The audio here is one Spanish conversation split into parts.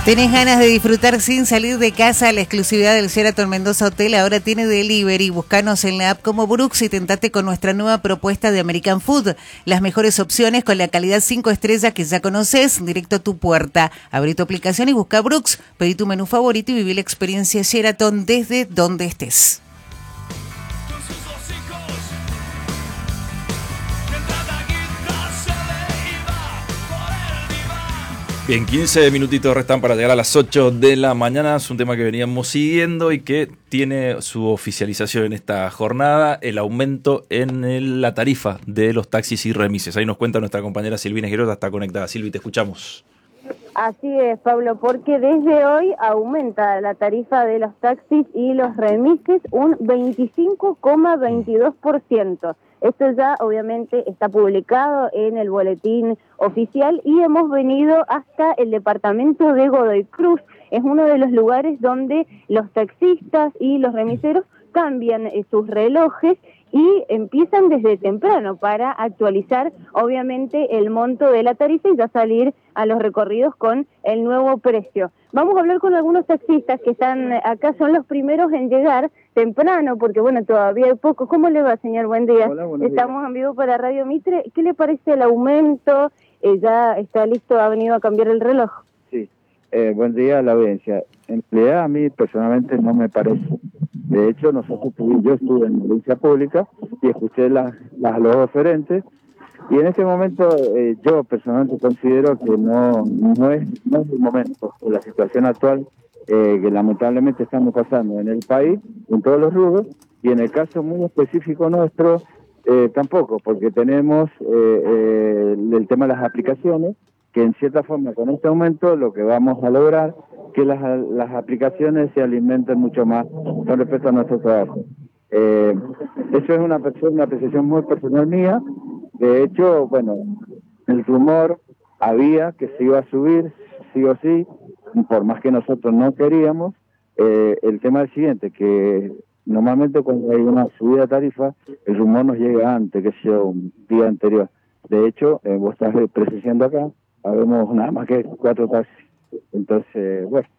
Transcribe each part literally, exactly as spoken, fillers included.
¿Tenés ganas de disfrutar sin salir de casa? La exclusividad del Sheraton Mendoza Hotel ahora tiene delivery. Buscanos en la app como Brooks y tentate con nuestra nueva propuesta de American Food. Las mejores opciones con la calidad cinco estrellas que ya conoces, directo a tu puerta. Abrí tu aplicación y busca Brooks. Pedí tu menú favorito y viví la experiencia Sheraton desde donde estés. Bien, quince minutitos restan para llegar a las ocho de la mañana. Es un tema que veníamos siguiendo y que tiene su oficialización en esta jornada, el aumento en el, la tarifa de los taxis y remises. Ahí nos cuenta nuestra compañera Silvina Girota, está conectada. Silvi, te escuchamos. Así es, Pablo, porque desde hoy aumenta la tarifa de los taxis y los remises un veinticinco coma veintidós por ciento. Esto ya obviamente está publicado en el boletín oficial y hemos venido hasta el departamento de Godoy Cruz. Es uno de los lugares donde los taxistas y los remiseros cambian eh, sus relojes y empiezan desde temprano para actualizar obviamente el monto de la tarifa y ya salir a los recorridos con el nuevo precio. Vamos a hablar con algunos taxistas que están acá, son los primeros en llegar temprano, porque bueno, todavía hay poco. ¿Cómo le va, señor? Buen día. Hola, buenos Estamos días. en vivo para Radio Mitre. ¿Qué le parece el aumento? Eh, ¿Ya está listo? ¿Ha venido a cambiar el reloj? Sí, eh, buen día a la audiencia. En realidad a mí personalmente no me parece. De hecho, nosotros tuve- yo estuve en audiencia pública y escuché las, las los oferentes y en ese momento eh, yo personalmente considero que no, no, es, no es el momento por la situación actual eh, que lamentablemente estamos pasando en el país, en todos los rubros, y en el caso muy específico nuestro eh, tampoco, porque tenemos eh, eh, el tema de las aplicaciones, que en cierta forma con este aumento lo que vamos a lograr que las, las aplicaciones se alimenten mucho más con respecto a nuestro trabajo. Eh, eso es una, perso- una apreciación muy personal mía. De hecho, bueno, el rumor había que se iba a subir sí o sí, por más que nosotros no queríamos. Eh, el tema es el siguiente, que normalmente cuando hay una subida de tarifa, el rumor nos llega antes, que sea un día anterior. De hecho, eh, vos estás presenciando acá, habemos nada más que cuatro taxis. Entonces, bueno,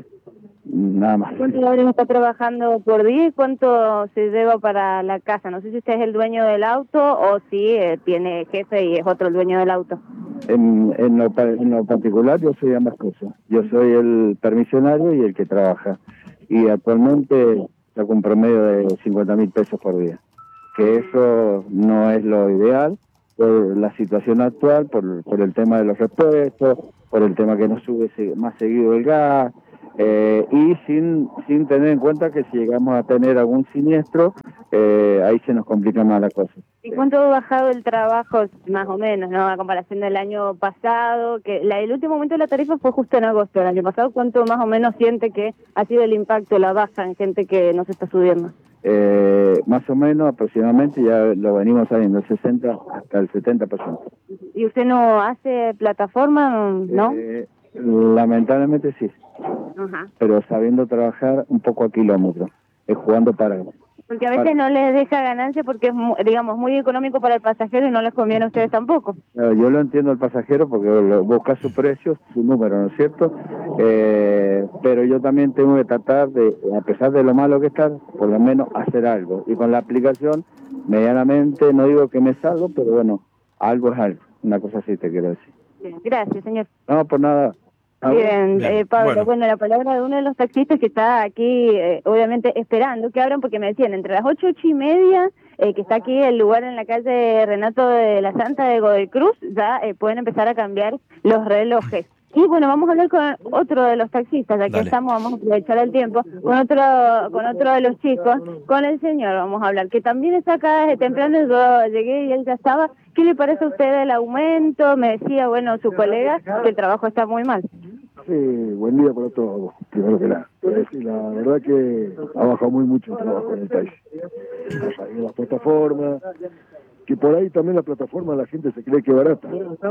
nada más. ¿Cuántas horas está trabajando por día y cuánto se lleva para la casa? No sé si usted es el dueño del auto o si eh, tiene jefe y es otro el dueño del auto. En, en, lo, pa- en lo particular yo soy ambas cosas. Yo soy el permisionario y el que trabaja. Y actualmente saco un promedio de cincuenta mil pesos por día. Que eso no es lo ideal por la situación actual, por, por el tema de los repuestos, por el tema que nos sube se- más seguido el gas, eh, y sin, sin tener en cuenta que si llegamos a tener algún siniestro, eh, ahí se nos complica más la cosa. ¿Y cuánto ha bajado el trabajo, más o menos, no, a comparación del año pasado? Que la, el último aumento de la tarifa fue justo en agosto del año pasado. ¿Cuánto más o menos siente que ha sido el impacto, la baja en gente que no se está subiendo? Eh, más o menos aproximadamente ya lo venimos saliendo el sesenta hasta el setenta por ciento. ¿Y usted no hace plataforma, no? Eh, lamentablemente sí, Ajá. pero sabiendo trabajar un poco a kilómetros, es jugando para... Porque a veces no les deja ganancia porque es, mu- digamos, muy económico para el pasajero y no les conviene a ustedes tampoco. No, yo lo entiendo al pasajero porque lo- busca su precio, su número, ¿no es cierto? Eh, pero yo también tengo que tratar de, a pesar de lo malo que está, por lo menos hacer algo. Y con la aplicación, medianamente, no digo que me salgo, pero bueno, algo es algo. Una cosa así te quiero decir. Bien, gracias, señor. No, por nada. Ah, Bien, Bien, eh, Pablo, bueno. bueno. la palabra de uno de los taxistas que está aquí, eh, obviamente, esperando que abran, porque me decían, entre las ocho, ocho y media, eh, que está aquí el lugar en la calle Renato de la Santa de Godoy Cruz, ya eh, pueden empezar a cambiar los relojes. Y bueno, vamos a hablar con otro de los taxistas, ya que Dale. estamos, vamos a aprovechar el tiempo, con otro con otro de los chicos, con el señor vamos a hablar, que también está acá desde temprano, yo llegué y él ya estaba. ¿Qué le parece a usted el aumento? Me decía, bueno, su colega, que el trabajo está muy mal. Sí, buen día para todos, primero que nada. Eh, sí, la verdad que ha bajado muy mucho el trabajo en el país. En las plataformas, que por ahí también la plataforma la gente se cree que es barata.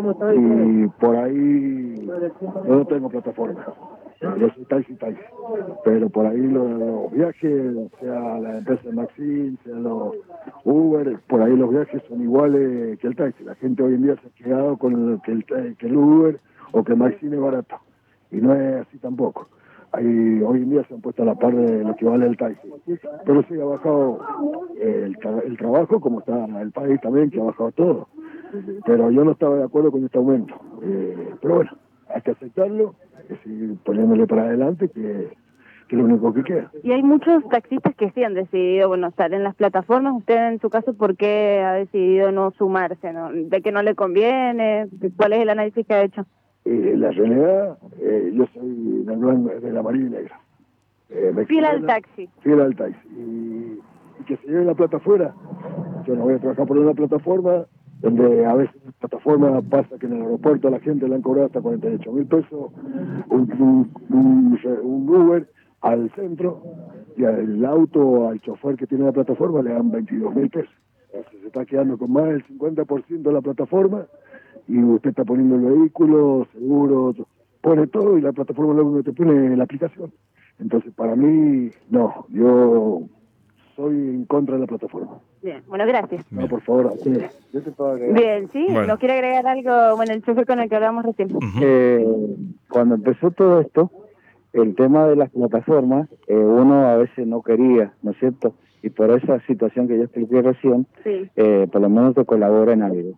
Y por ahí yo no tengo plataforma. Yo soy taxi, taxi. Pero por ahí los, los viajes, sea la empresa Maxim, sea los Uber, por ahí los viajes son iguales que el taxi. La gente hoy en día se ha quedado con el, que, el, que el Uber o que Maxim es barato. y no es así tampoco. Hay, hoy en día se han puesto a la par de lo que vale el taxi, pero sí ha bajado el, tra- el trabajo, como está el país también, que ha bajado todo, pero yo no estaba de acuerdo con este aumento, eh, pero bueno, hay que aceptarlo, hay que seguir poniéndole para adelante, que, que es lo único que queda. Y hay muchos taxistas que sí han decidido, bueno, estar en las plataformas. Usted, en su caso, ¿por qué ha decidido no sumarse? ¿No? ¿De que no le conviene? ¿Cuál es el análisis que ha hecho? Eh, la realidad, eh, yo soy del blanco, de la amarilla y negra. Eh, me Fiel al extraña- taxi. Fiel al taxi. Y, y que se lleve la plata afuera. Yo no voy a trabajar por una plataforma donde a veces en la plataforma pasa que en el aeropuerto a la gente le han cobrado hasta cuarenta y ocho mil pesos un, un, un, un Uber al centro, y al auto, al chofer que tiene la plataforma le dan veintidós mil pesos. Entonces se está quedando con más del cincuenta por ciento de la plataforma, y usted está poniendo el vehículo, seguro, pone todo, y la plataforma luego te pone la aplicación. Entonces, para mí, no, yo soy en contra de la plataforma. Bien, bueno, gracias. No, por favor, sí. Yo te puedo agregar. Bien, ¿sí? Bueno. ¿Nos quiere agregar algo? Bueno, el chofer con el que hablamos recién. Ujú. Eh, cuando empezó todo esto, el tema de las plataformas, eh, uno a veces no quería, ¿no es cierto? Y por esa situación que yo expliqué recién, Sí. eh, por lo menos se colabora en algo.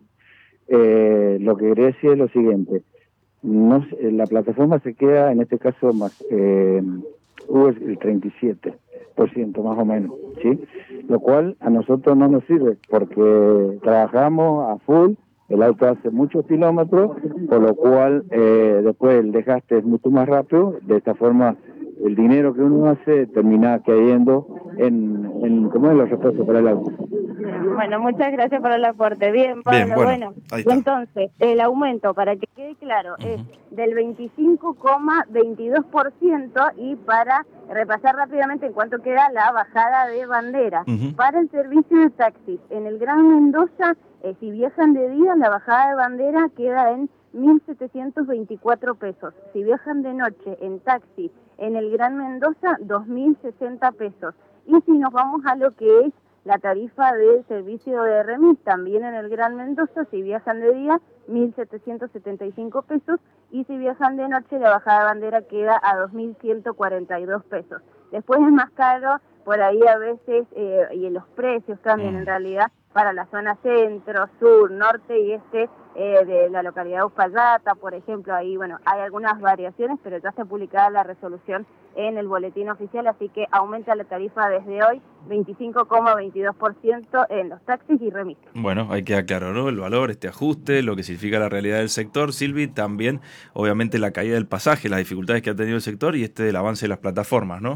Eh, lo que quería decir es lo siguiente: no, se- la plataforma se queda, en este caso, más eh, Uber el treinta y siete por ciento más o menos, ¿sí? Lo cual a nosotros no nos sirve, porque trabajamos a full, el auto hace muchos kilómetros, por lo cual eh, después el desgaste es mucho más rápido. De esta forma, el dinero que uno hace termina cayendo en, en ¿cómo es? Los repuestos para el auto. Bueno, muchas gracias por el aporte. Bien, Pablo, Bien, bueno, bueno. ahí está. Entonces, el aumento, para que quede claro, es del veinticinco coma veintidós por ciento, y para repasar rápidamente en cuánto queda la bajada de bandera. Ujú. Para el servicio de taxis en el Gran Mendoza, eh, si viajan de día, la bajada de bandera queda en mil setecientos veinticuatro pesos. Si viajan de noche en taxi en el Gran Mendoza, dos mil sesenta pesos. Y si nos vamos a lo que es la tarifa del servicio de remis, también en el Gran Mendoza, si viajan de día, mil setecientos setenta y cinco pesos, y si viajan de noche, la bajada de bandera queda a dos mil ciento cuarenta y dos pesos. Después es más caro, por ahí a veces, eh, y los precios cambian en realidad, para la zona centro, sur, norte y este eh, de la localidad de Uspallata, por ejemplo. Ahí, bueno, hay algunas variaciones, pero ya está publicada la resolución en el boletín oficial, así que aumenta la tarifa desde hoy veinticinco coma veintidós por ciento en los taxis y remis. Bueno, hay que aclarar, ¿no? El valor, este ajuste, lo que significa la realidad del sector. Silvi, también, obviamente, la caída del pasaje, las dificultades que ha tenido el sector y este del avance de las plataformas, ¿no?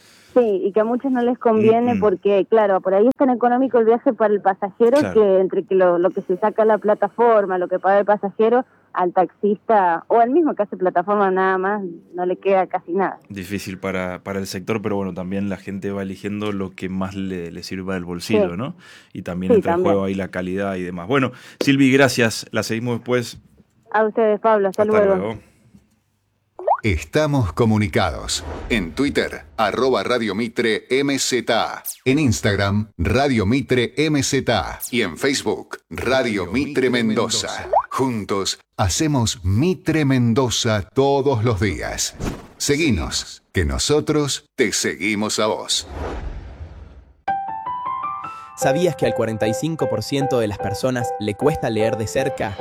Sí, y que a muchos no les conviene Mm, mm. porque, claro, por ahí es tan económico el viaje para el pasajero, Claro. que entre que lo, lo que se saca la plataforma, lo que paga el pasajero, al taxista o al mismo que hace plataforma nada más, no le queda casi nada. Difícil para, para el sector, pero bueno, también la gente va eligiendo lo que más le, le sirva del bolsillo, Sí. ¿no? Y también Sí, entra en también. juego ahí la calidad y demás. Bueno, Silvi, gracias. La seguimos después. A ustedes, Pablo, hasta, Hasta luego. luego. Estamos comunicados. En Twitter, arroba Radio Mitre M Z A. En Instagram, Radio Mitre M Z A. Y en Facebook, Radio Mitre Mendoza. Juntos, hacemos Mitre Mendoza todos los días. Seguinos, que nosotros te seguimos a vos. ¿Sabías que al cuarenta y cinco por ciento de las personas le cuesta leer de cerca?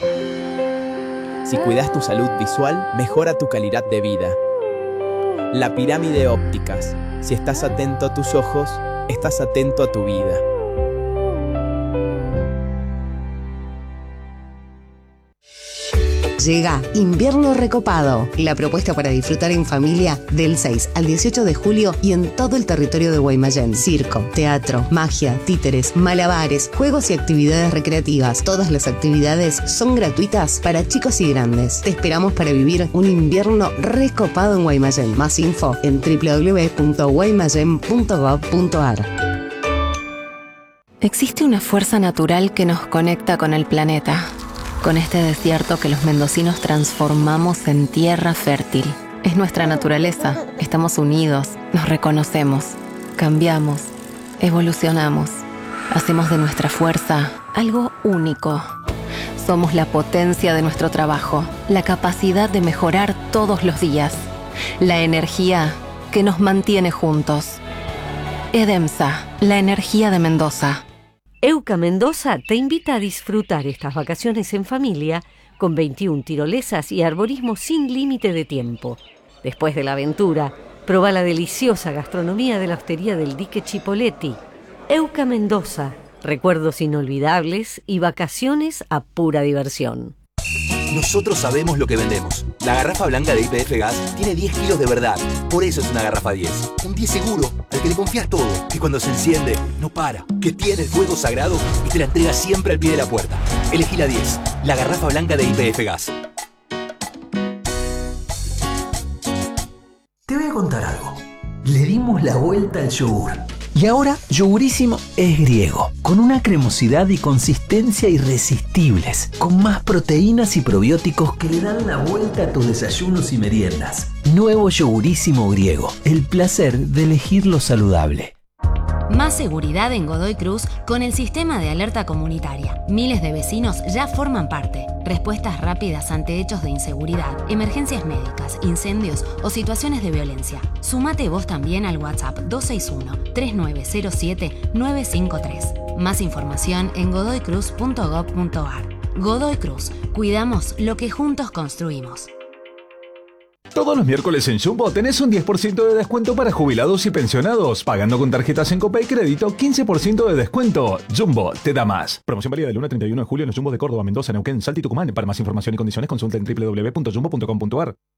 Si cuidas tu salud visual, mejora tu calidad de vida. La pirámide ópticas. Si estás atento a tus ojos, estás atento a tu vida. Llega Invierno Recopado, la propuesta para disfrutar en familia del seis al dieciocho de julio y en todo el territorio de Guaymallén. Circo, teatro, magia, títeres, malabares, juegos y actividades recreativas. Todas las actividades son gratuitas para chicos y grandes. Te esperamos para vivir un invierno recopado en Guaymallén. Más info en doble u doble u doble u punto guaymallén punto gob punto ar. Existe una fuerza natural que nos conecta con el planeta, con este desierto que los mendocinos transformamos en tierra fértil. Es nuestra naturaleza, estamos unidos, nos reconocemos, cambiamos, evolucionamos, hacemos de nuestra fuerza algo único. Somos la potencia de nuestro trabajo, la capacidad de mejorar todos los días, la energía que nos mantiene juntos. EDEMSA, la energía de Mendoza. Euca Mendoza te invita a disfrutar estas vacaciones en familia con veintiuna tirolesas y arborismo sin límite de tiempo. Después de la aventura, proba la deliciosa gastronomía de la hostería del Dique Chipoleti. Euca Mendoza, recuerdos inolvidables y vacaciones a pura diversión. Nosotros sabemos lo que vendemos. La garrafa blanca de Y P F Gas tiene diez kilos de verdad. Por eso es una garrafa diez. Un diez seguro, al que le confías todo. Que cuando se enciende, no para. Que tiene el fuego sagrado y te la entrega siempre al pie de la puerta. Elegí la diez. La garrafa blanca de Y P F Gas. Te voy a contar algo. Le dimos la vuelta al yogur. Y ahora, Yogurísimo es griego, con una cremosidad y consistencia irresistibles, con más proteínas y probióticos que le dan la vuelta a tus desayunos y meriendas. Nuevo Yogurísimo griego, el placer de elegir lo saludable. Más seguridad en Godoy Cruz con el sistema de alerta comunitaria. Miles de vecinos ya forman parte. Respuestas rápidas ante hechos de inseguridad, emergencias médicas, incendios o situaciones de violencia. Sumate vos también al WhatsApp dos seis uno, tres nueve cero siete, nueve cinco tres. Más información en godoy cruz punto gob punto ar. Godoy Cruz. Cuidamos lo que juntos construimos. Todos los miércoles en Jumbo tenés un diez por ciento de descuento para jubilados y pensionados. Pagando con tarjetas en Copay Crédito, quince por ciento de descuento. Jumbo, te da más. Promoción válida del uno al treinta y uno de julio en los Jumbos de Córdoba, Mendoza, Neuquén, Salta y Tucumán. Para más información y condiciones consulta en doble u doble u doble u punto jumbo punto com punto ar.